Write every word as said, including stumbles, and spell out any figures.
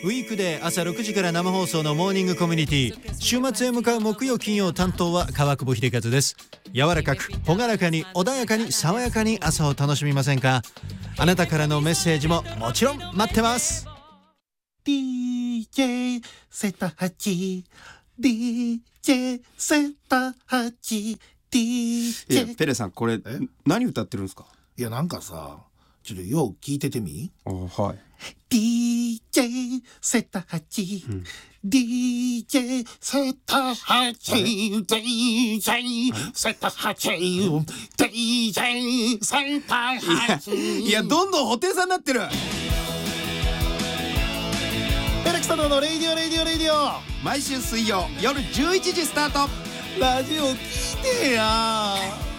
ウィークデー朝ろくじから生放送のモーニングコミュニティ、週末へ向かう木曜金曜担当は川久保秀和です。柔らかく朗らかに穏やかに爽やかに朝を楽しみませんか？あなたからのメッセージももちろん待ってます。 ディージェー セタハチ ディージェー セタハチ ディージェー。 いやペレさん、これ何歌ってるんですか？ いやなんかさ、ちょっとよう聞いててみ。 あ、はい。 ディージェー セタハチ、うん、ディージェー セタハチ ディージェー セタハチ ディージェー セタハチ。 いやどんどん布袋さんになってる。 エレキサドのレイディオレイディオレイディオ、 毎週水曜夜じゅういちじスタート。 ラジオ聞いてや。